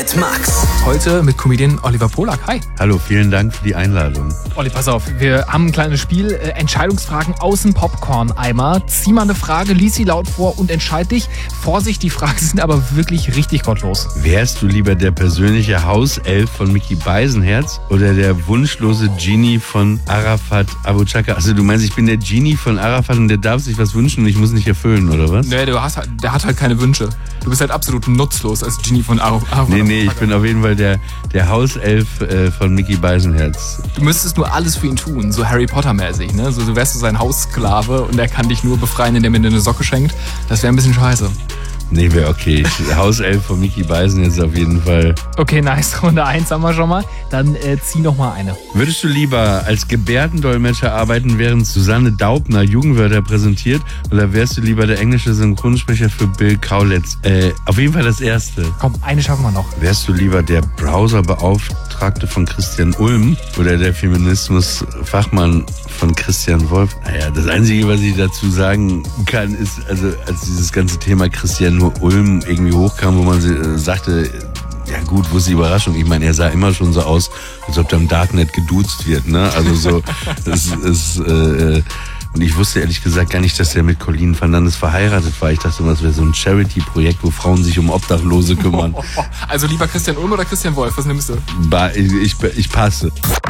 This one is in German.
mit Max. Heute mit Comedian Oliver Polak. Hi. Hallo, vielen Dank für die Einladung. Olli, pass auf, wir haben ein kleines Spiel. Entscheidungsfragen aus dem Popcorn-Eimer. Zieh mal eine Frage, lies sie laut vor und entscheid dich. Vorsicht, die Fragen sind aber wirklich richtig gottlos. Wärst du lieber der persönliche Hauself von Mickey Beisenherz oder der wunschlose Genie von Arafat Abu Chaka? Also du meinst, ich bin der Genie von Arafat und der darf sich was wünschen und ich muss nicht erfüllen, oder was? Nee, der hat halt keine Wünsche. Du bist halt absolut nutzlos als Genie von Arafat. Nee, ich bin auf jeden Fall der Hauself von Mickey Beisenherz. Du müsstest nur alles für ihn tun, so Harry Potter-mäßig, ne? So, du wärst so sein Haussklave und er kann dich nur befreien, indem er dir eine Socke schenkt. Das wäre ein bisschen scheiße. Nee, wäre okay. Hauself von Mickey Beisenherz auf jeden Fall. Okay, nice. Runde 1 haben wir schon mal. Dann zieh noch mal eine. Würdest du lieber als Gebärdendolmetscher arbeiten, während Susanne Daubner Jugendwörter präsentiert, oder wärst du lieber der englische Synchronsprecher für Bill Kaulitz? Auf jeden Fall das Erste. Komm, eine schaffen wir noch. Wärst du lieber der Browserbeauftragte von Christian Ulm oder der Feminismusfachmann von Christian Wolf? Naja, das Einzige, was ich dazu sagen kann, ist, also als dieses ganze Thema Christian Ulm irgendwie hochkam, wo man sagte, ja gut, wo ist die Überraschung? Ich meine, er sah immer schon so aus, als ob da im Darknet geduzt wird, ne? Also so, und ich wusste ehrlich gesagt gar nicht, dass er mit Colleen Fernandes verheiratet war. Ich dachte immer, das wäre so ein Charity-Projekt, wo Frauen sich um Obdachlose kümmern. Also lieber Christian Ulm oder Christian Wolf? Was nimmst du? Ich passe.